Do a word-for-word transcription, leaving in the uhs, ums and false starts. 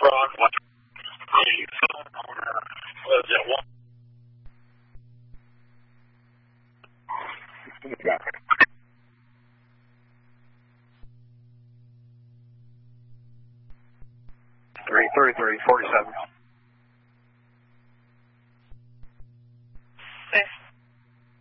Frog, what is it, one? Three thirty-three forty-seven.